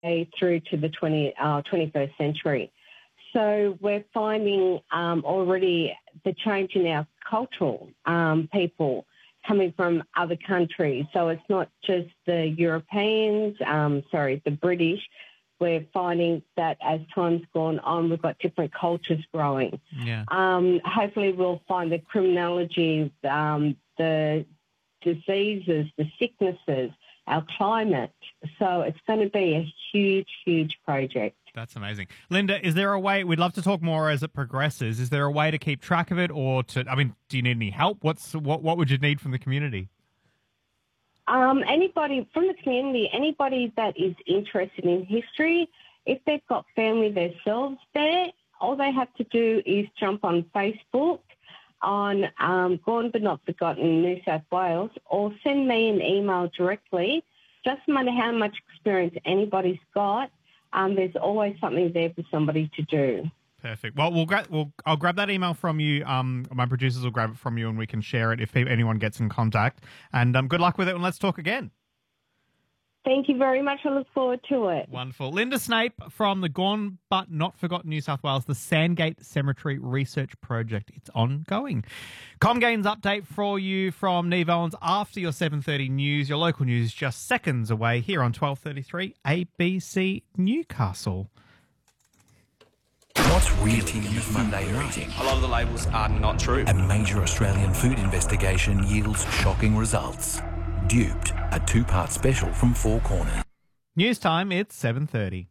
through to the 21st century. So we're finding already the change in our cultural people coming from other countries. So it's not just the Europeans, the British. We're finding that as time's gone on, we've got different cultures growing. Yeah. Hopefully we'll find the criminology, the diseases, the sicknesses, our climate. So it's going to be a huge, huge project. That's amazing. Linda, is there a way, we'd love to talk more as it progresses, is there a way to keep track of it or do you need any help? What would you need from the community? Anybody from the community, anybody that is interested in history, if they've got family themselves there, all they have to do is jump on Facebook on Gone But Not Forgotten New South Wales or send me an email directly. Doesn't matter how much experience anybody's got, there's always something there for somebody to do. Perfect. Well, I'll grab that email from you. My producers will grab it from you and we can share it if anyone gets in contact. And good luck with it and let's talk again. Thank you very much. I look forward to it. Wonderful. Linda Snape from the Gone But Not Forgotten New South Wales, the Sandgate Cemetery Research Project. It's ongoing. Comgains update for you from Neve Owens after your 7:30 news. Your local news just seconds away here on 12:33 ABC Newcastle. What's really in the Monday night? A lot of the labels are not true. A major Australian food investigation yields shocking results. Duped, a two-part special from Four Corners. News time, it's 7:30.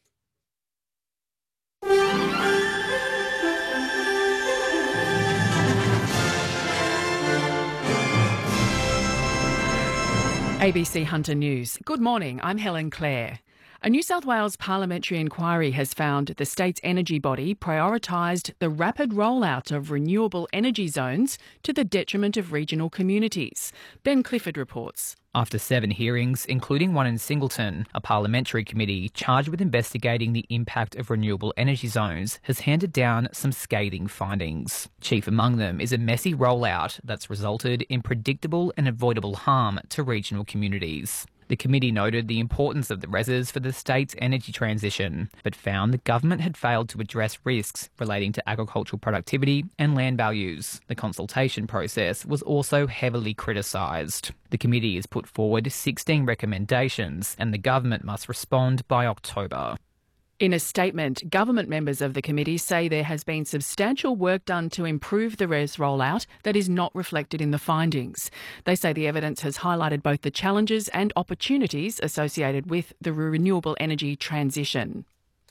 ABC Hunter News. Good morning, I'm Helen Clare. A New South Wales parliamentary inquiry has found the state's energy body prioritised the rapid rollout of renewable energy zones to the detriment of regional communities. Ben Clifford reports. After 7 hearings, including one in Singleton, a parliamentary committee charged with investigating the impact of renewable energy zones has handed down some scathing findings. Chief among them is a messy rollout that's resulted in predictable and avoidable harm to regional communities. The committee noted the importance of the REZs for the state's energy transition, but found the government had failed to address risks relating to agricultural productivity and land values. The consultation process was also heavily criticised. The committee has put forward 16 recommendations, and the government must respond by October. In a statement, government members of the committee say there has been substantial work done to improve the REZ rollout that is not reflected in the findings. They say the evidence has highlighted both the challenges and opportunities associated with the renewable energy transition.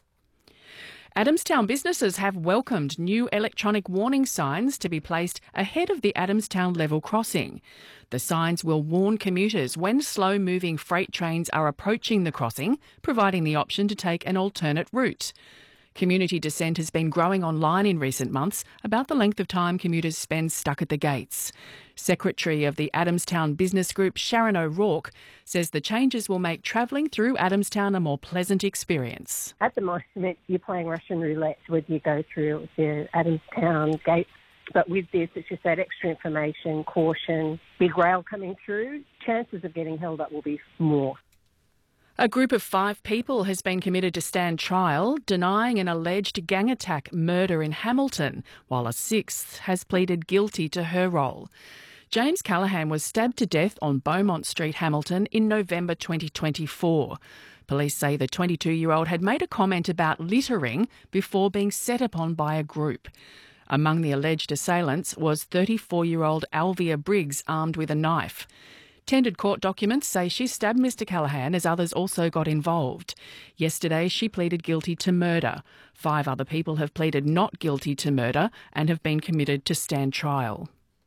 Adamstown businesses have welcomed new electronic warning signs to be placed ahead of the Adamstown level crossing. The signs will warn commuters when slow-moving freight trains are approaching the crossing, providing the option to take an alternate route. Community dissent has been growing online in recent months about the length of time commuters spend stuck at the gates. Secretary of the Adamstown Business Group, Sharon O'Rourke, says the changes will make travelling through Adamstown a more pleasant experience. At the moment, you're playing Russian roulette when you go through the Adamstown gate. But with this, it's just that extra information, caution, big rail coming through, chances of getting held up will be more. A group of 5 people has been committed to stand trial, denying an alleged gang attack murder in Hamilton, while a 6th has pleaded guilty to her role. James Callaghan was stabbed to death on Beaumont Street, Hamilton, in November 2024. Police say the 22-year-old had made a comment about littering before being set upon by a group. Among the alleged assailants was 34-year-old Alvia Briggs, armed with a knife. Tendered court documents say she stabbed Mr Callaghan as others also got involved. Yesterday, she pleaded guilty to murder. 5 other people have pleaded not guilty to murder and have been committed to stand trial.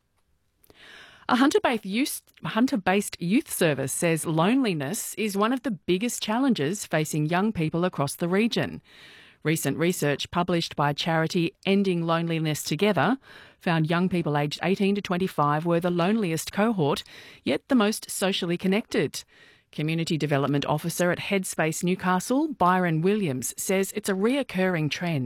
A Hunter-based youth service says loneliness is one of the biggest challenges facing young people across the region. Recent research published by charity Ending Loneliness Together found young people aged 18 to 25 were the loneliest cohort, yet the most socially connected. Community Development Officer at Headspace Newcastle, Byron Williams, says it's a reoccurring trend.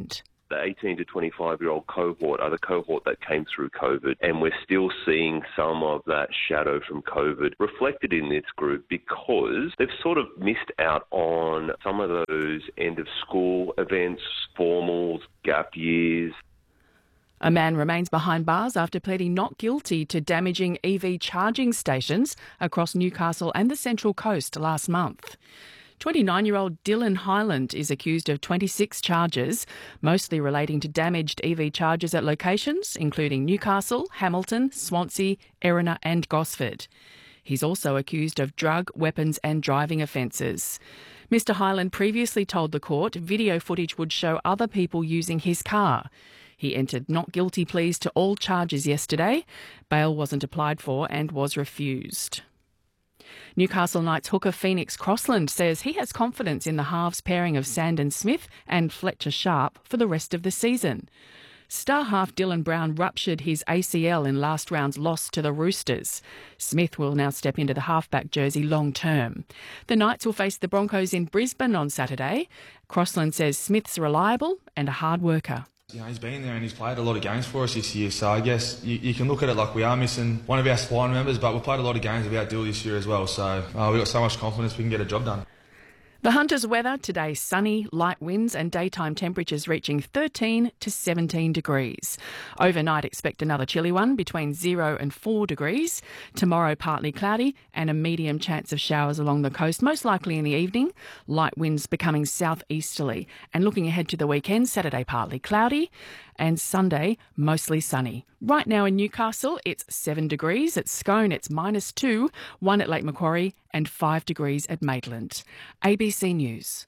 The 18 to 25-year-old cohort are the cohort that came through COVID, and we're still seeing some of that shadow from COVID reflected in this group because they've sort of missed out on some of those end-of-school events, formals, gap years. A man remains behind bars after pleading not guilty to damaging EV charging stations across Newcastle and the Central Coast last month. 29-year-old Dylan Hyland is accused of 26 charges, mostly relating to damaged EV chargers at locations including Newcastle, Hamilton, Swansea, Erina and Gosford. He's also accused of drug, weapons and driving offences. Mr Hyland previously told the court video footage would show other people using his car. He entered not guilty pleas to all charges yesterday. Bail wasn't applied for and was refused. Newcastle Knights hooker Phoenix Crossland says he has confidence in the halves pairing of Sandon Smith and Fletcher Sharp for the rest of the season. Star half Dylan Brown ruptured his ACL in last round's loss to the Roosters. Smith will now step into the halfback jersey long term. The Knights will face the Broncos in Brisbane on Saturday. Crossland says Smith's reliable and a hard worker. You know, he's been there and he's played a lot of games for us this year, so I guess you can look at it like we are missing one of our spine members, but we've played a lot of games without Dill this year as well, so we've got so much confidence we can get a job done. The Hunters' weather today: sunny, light winds and daytime temperatures reaching 13 to 17 degrees. Overnight expect another chilly one between 0 and 4 degrees. Tomorrow partly cloudy and a medium chance of showers along the coast, most likely in the evening. Light winds becoming southeasterly. And looking ahead to the weekend, Saturday partly cloudy and Sunday mostly sunny. Right now in Newcastle it's 7 degrees. At Scone it's -2, 1 at Lake Macquarie and 5 degrees at Maitland. ABC News.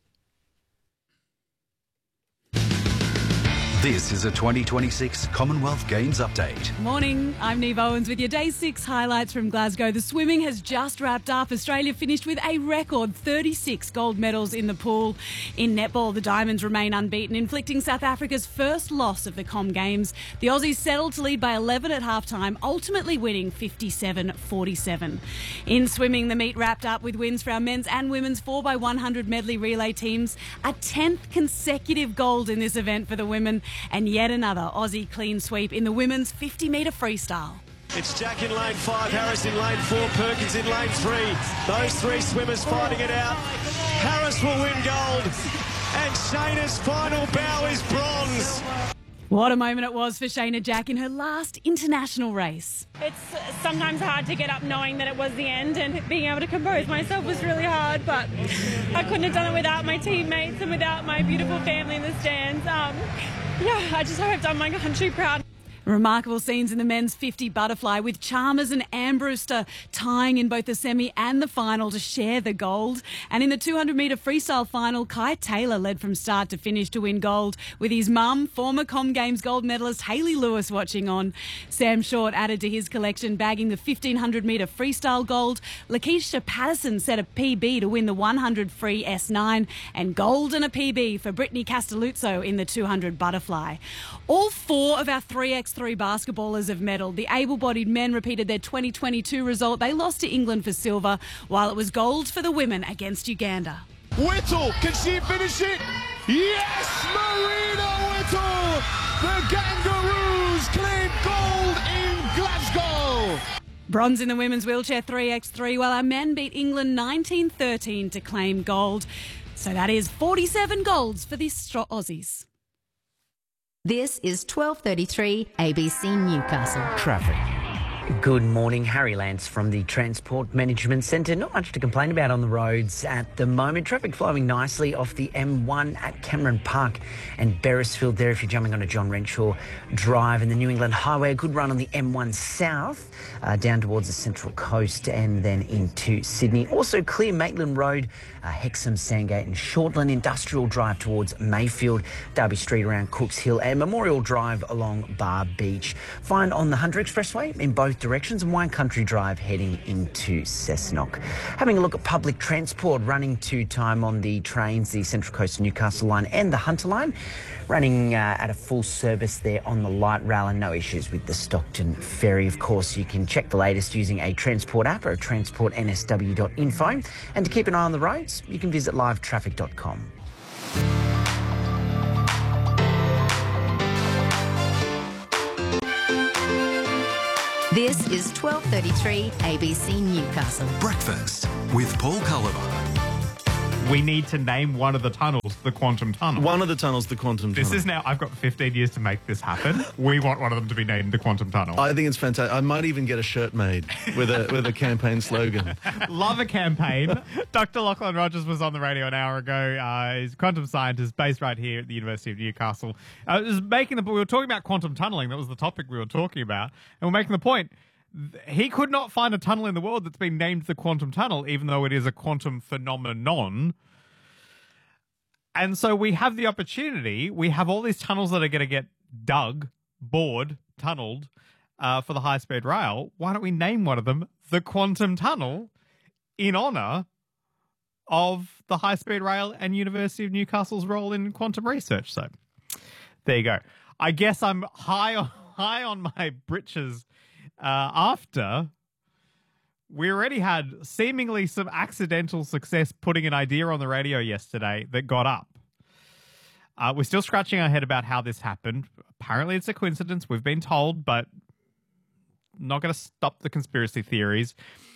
This is a 2026 Commonwealth Games update. Morning, I'm Neve Owens with your Day 6 highlights from Glasgow. The swimming has just wrapped up. Australia finished with a record 36 gold medals in the pool. In netball, the Diamonds remain unbeaten, inflicting South Africa's first loss of the Com Games. The Aussies settled to lead by 11 at halftime, ultimately winning 57-47. In swimming, the meet wrapped up with wins for our men's and women's 4x100 medley relay teams. A 10th consecutive gold in this event for the women. And yet another Aussie clean sweep in the women's 50-metre freestyle. It's Jack in lane 5, Harris in lane 4, Perkins in lane 3. Those three swimmers fighting it out. Harris will win gold, and Shayna's final bow is bronze. What a moment it was for Shayna Jack in her last international race. It's sometimes hard to get up knowing that it was the end, and being able to compose myself was really hard, but I couldn't have done it without my teammates and without my beautiful family in the stands. I just hope I've done my country proud. Remarkable scenes in the men's 50 butterfly with Chalmers and Ambrewster tying in both the semi and the final to share the gold. And in the 200-metre freestyle final, Kai Taylor led from start to finish to win gold with his mum, former Com Games gold medalist Hayley Lewis, watching on. Sam Short added to his collection, bagging the 1500-metre freestyle gold. Lakeisha Patterson set a PB to win the 100 free S9, and gold and a PB for Brittany Castelluzzo in the 200 butterfly. All four of our 3x3 basketballers have medalled. The able-bodied men repeated their 2022 result. They lost to England for silver, while it was gold for the women against Uganda. Whittle, can she finish it? Yes, Marina Whittle! The Kangaroos claim gold in Glasgow! Bronze in the women's wheelchair 3x3, while our men beat England 19-13 to claim gold. So that is 47 golds for the Aussies. This is 12:33 ABC Newcastle. Traffic. Good morning, Harry Lance from the Transport Management Centre. Not much to complain about on the roads at the moment. Traffic flowing nicely off the M1 at Cameron Park and Beresfield there if you're jumping onto John Renshaw Drive, and the New England Highway. A good run on the M1 South down towards the Central Coast and then into Sydney. Also clear Maitland Road, Hexham, Sandgate and Shortland. Industrial Drive towards Mayfield, Derby Street around Cooks Hill and Memorial Drive along Bar Beach. Fine on the Hunter Expressway in both directions, and Wine Country Drive heading into Cessnock. Having a look at public transport, running to time on the trains, the Central Coast Newcastle line and the Hunter line, running at a full service there on the light rail, and no issues with the Stockton Ferry. Of course, you can check the latest using a transport app or transportnsw.info, and to keep an eye on the roads, you can visit livetraffic.com. This is 12:33 ABC Newcastle. Breakfast with Paul Culliver. We need to name one of the tunnels the Quantum Tunnel. One of the tunnels, the Quantum Tunnel. This is now, I've got 15 years to make this happen. We want one of them to be named the Quantum Tunnel. I think it's fantastic. I might even get a shirt made with a campaign slogan. Love a campaign. Dr. Lachlan Rogers was on the radio an hour ago. He's a quantum scientist based right here at the University of Newcastle. We were talking about quantum tunneling. That was the topic we were talking about. And we're making the point. He could not find a tunnel in the world that's been named the Quantum Tunnel, even though it is a quantum phenomenon. And so we have the opportunity. We have all these tunnels that are going to get dug, bored, tunneled for the high-speed rail. Why don't we name one of them the Quantum Tunnel in honour of the high-speed rail and University of Newcastle's role in quantum research? So there you go. I guess I'm high on my britches after we already had seemingly some accidental success putting an idea on the radio yesterday that got up. We're still scratching our head about how this happened. Apparently it's a coincidence, we've been told, but not going to stop the conspiracy theories.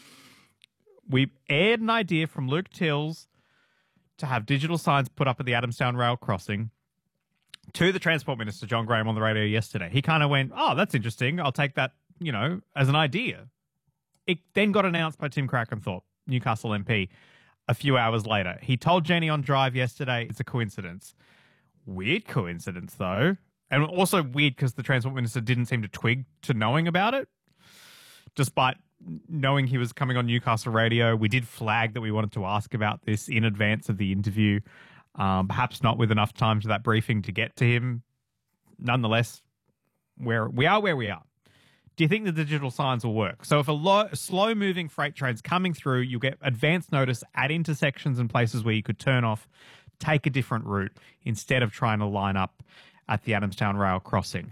We aired an idea from Luke Tills to have digital signs put up at the Adamstown Rail Crossing to the Transport Minister, John Graham, on the radio yesterday. He kind of went, oh, that's interesting. I'll take that, as an idea. It then got announced by Tim Crackenthorpe, Newcastle MP, a few hours later. He told Jenny on Drive yesterday it's a coincidence. Weird coincidence, though. And also weird because the Transport Minister didn't seem to twig to knowing about it, despite knowing he was coming on Newcastle radio. We did flag that we wanted to ask about this in advance of the interview, perhaps not with enough time to that briefing to get to him. Nonetheless, we are where we are. Do you think the digital signs will work? So if a slow-moving freight train's coming through, you'll get advance notice at intersections and places where you could turn off, take a different route instead of trying to line up at the Adamstown Rail Crossing.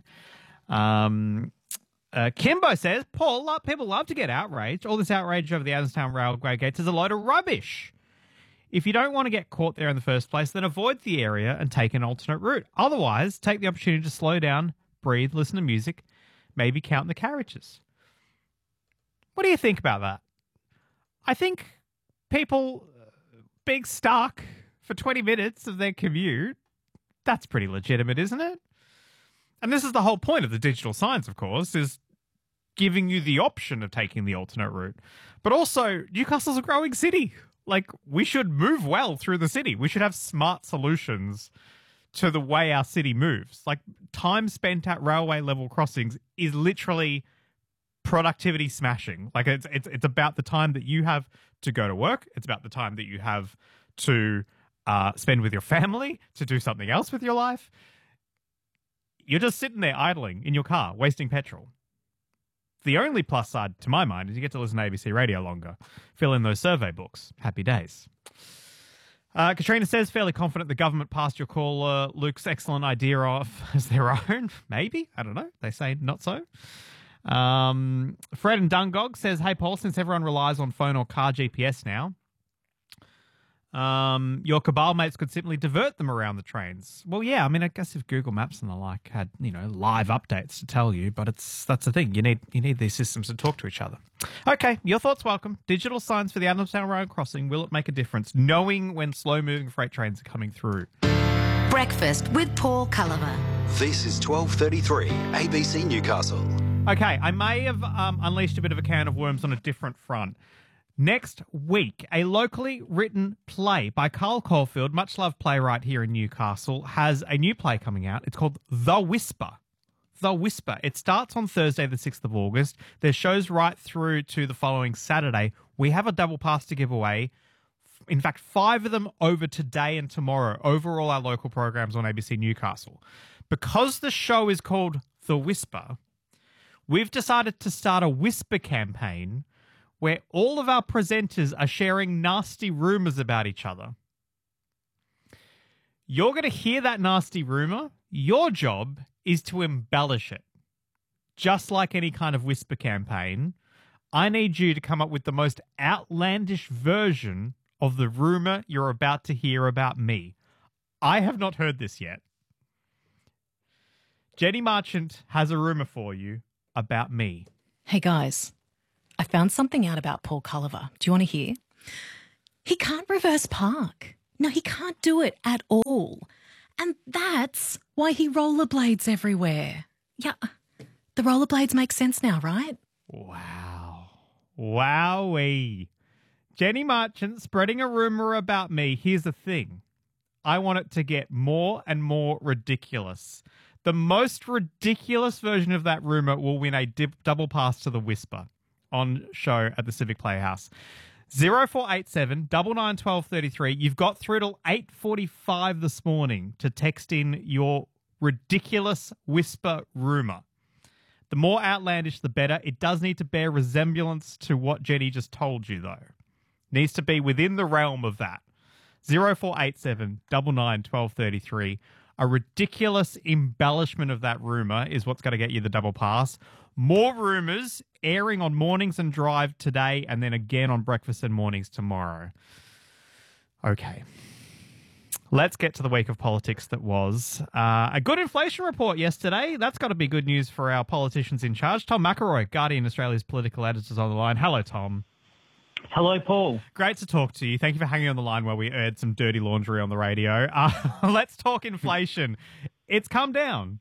Kimbo says, Paul, people love to get outraged. All this outrage over the Adamstown Railway gates is a load of rubbish. If you don't want to get caught there in the first place, then avoid the area and take an alternate route. Otherwise, take the opportunity to slow down, breathe, listen to music, maybe count the carriages. What do you think about that? I think people being stuck for 20 minutes of their commute, that's pretty legitimate, isn't it? And this is the whole point of the digital signs, of course, is giving you the option of taking the alternate route. But also, Newcastle's a growing city. Like, we should move well through the city. We should have smart solutions to the way our city moves. Like, time spent at railway level crossings is literally productivity smashing. Like, it's about the time that you have to go to work. It's about the time that you have to spend with your family, to do something else with your life. You're just sitting there idling in your car, wasting petrol. The only plus side, to my mind, is you get to listen to ABC Radio longer. Fill in those survey books. Happy days. Katrina says, fairly confident the government passed your caller Luke's excellent idea off as their own. Maybe. I don't know. They say not so. Fred and Dungog says, hey, Paul, since everyone relies on phone or car GPS now, your cabal mates could simply divert them around the trains. Well, yeah, I mean, I guess if Google Maps and the like had, live updates to tell you, but that's the thing. You need these systems to talk to each other. Okay, your thoughts welcome. Digital signs for the Adamstown Rail Crossing, will it make a difference? Knowing when slow-moving freight trains are coming through. Breakfast with Paul Culliver. This is 12:33 ABC Newcastle. Okay, I may have unleashed a bit of a can of worms on a different front. Next week, a locally written play by Carl Caulfield, much-loved playwright here in Newcastle, has a new play coming out. It's called The Whisper. The Whisper. It starts on Thursday, the 6th of August. There's shows right through to the following Saturday. We have a double pass to give away. In fact, 5 of them over today and tomorrow, over all our local programs on ABC Newcastle. Because the show is called The Whisper, we've decided to start a whisper campaign where all of our presenters are sharing nasty rumours about each other. You're going to hear that nasty rumour. Your job is to embellish it. Just like any kind of whisper campaign, I need you to come up with the most outlandish version of the rumour you're about to hear about me. I have not heard this yet. Jenny Marchant has a rumour for you about me. Hey guys, I found something out about Paul Culliver. Do you want to hear? He can't reverse park. No, he can't do it at all. And that's why he rollerblades everywhere. Yeah, the rollerblades make sense now, right? Wow. Wowee. Jenny Marchant spreading a rumour about me. Here's the thing. I want it to get more and more ridiculous. The most ridiculous version of that rumour will win a double pass to the Whisper on show at the Civic Playhouse. 0487 99 12 33. You've got through till 8:45 this morning to text in your ridiculous Whisper rumour. The more outlandish, the better. It does need to bear resemblance to what Jenny just told you, though. Needs to be within the realm of that. 0487 99 12 33. A ridiculous embellishment of that rumour is what's going to get you the double pass. More rumours airing on Mornings and Drive today and then again on Breakfast and Mornings tomorrow. Okay. Let's get to the week of politics that was. A good inflation report yesterday. That's got to be good news for our politicians in charge. Tom McElroy, Guardian Australia's political editor, is on the line. Hello, Tom. Hello, Paul. Great to talk to you. Thank you for hanging on the line while we aired some dirty laundry on the radio. Let's talk inflation. It's come down.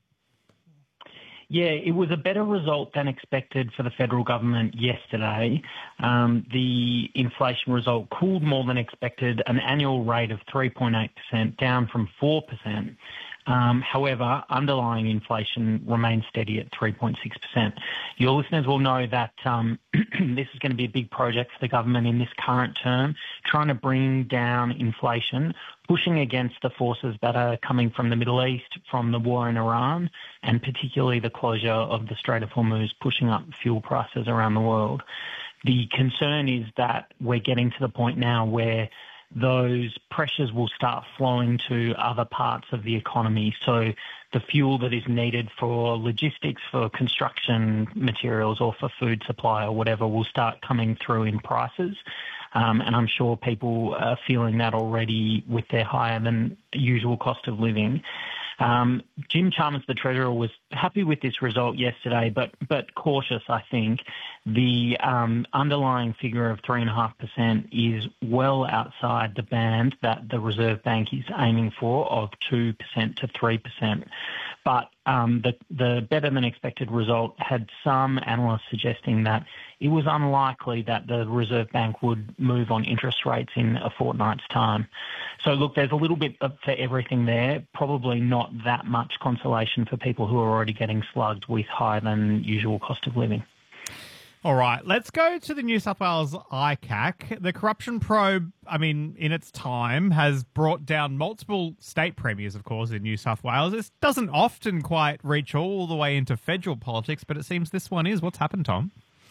Yeah, it was a better result than expected for the federal government yesterday. The inflation result cooled more than expected, an annual rate of 3.8%, down from 4%. However, underlying inflation remains steady at 3.6%. Your listeners will know that this is going to be a big project for the government in this current term, trying to bring down inflation, pushing against the forces that are coming from the Middle East, from the war in Iran, and particularly the closure of the Strait of Hormuz, pushing up fuel prices around the world. The concern is that we're getting to the point now where those pressures will start flowing to other parts of the economy. So the fuel that is needed for logistics, for construction materials or for food supply or whatever will start coming through in prices. And I'm sure people are feeling that already with their higher than usual cost of living. Jim Chalmers, the Treasurer, was happy with this result yesterday, but cautious, I think. The underlying figure of 3.5% is well outside the band that the Reserve Bank is aiming for of 2% to 3%. But the better-than-expected result had some analysts suggesting that it was unlikely that the Reserve Bank would move on interest rates in a fortnight's time. So, look, there's a little bit for everything there, probably not that much consolation for people who are already getting slugged with higher than usual cost of living. All right, let's go to the New South Wales ICAC. The corruption probe, in its time, has brought down multiple state premiers, of course, in New South Wales. This doesn't often quite reach all the way into federal politics, but it seems this one is. What's happened, Tom?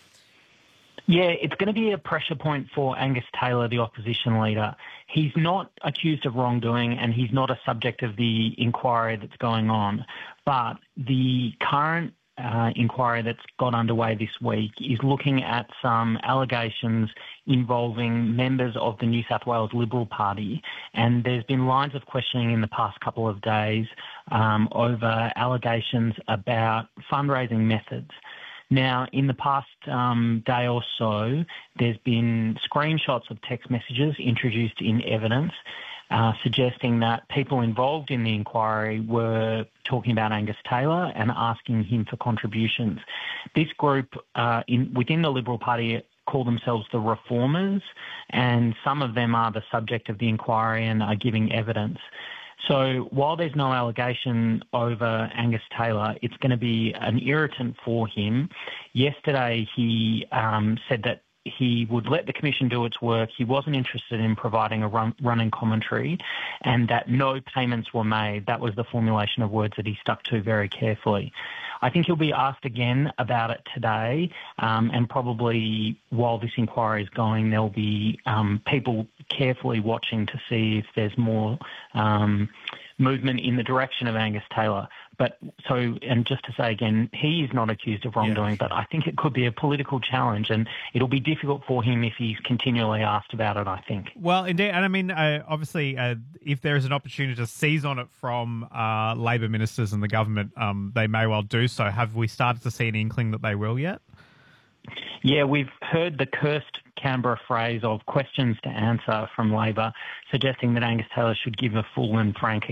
Yeah, it's going to be a pressure point for Angus Taylor, the opposition leader. He's not accused of wrongdoing and he's not a subject of the inquiry that's going on. But the current inquiry that's got underway this week is looking at some allegations involving members of the New South Wales Liberal Party, and there's been lines of questioning in the past couple of days over allegations about fundraising methods. Now, in the past day or so, there's been screenshots of text messages introduced in evidence suggesting that people involved in the inquiry were talking about Angus Taylor and asking him for contributions. This group within the Liberal Party call themselves the Reformers, and some of them are the subject of the inquiry and are giving evidence. So while there's no allegation over Angus Taylor, it's going to be an irritant for him. Yesterday he said that he would let the Commission do its work. He wasn't interested in providing a running commentary, and that no payments were made. That was the formulation of words that he stuck to very carefully. I think he'll be asked again about it today, and probably while this inquiry is going, there'll be people carefully watching to see if there's more movement in the direction of Angus Taylor. And just to say again, he is not accused of wrongdoing, but I think it could be a political challenge, and it'll be difficult for him if he's continually asked about it, I think. Well, indeed. And obviously, if there is an opportunity to seize on it from Labor ministers and the government, they may well do so. Have we started to see an inkling that they will yet? Yeah, we've heard the cursed Canberra phrase of questions to answer from Labor, suggesting that Angus Taylor should give a full and frank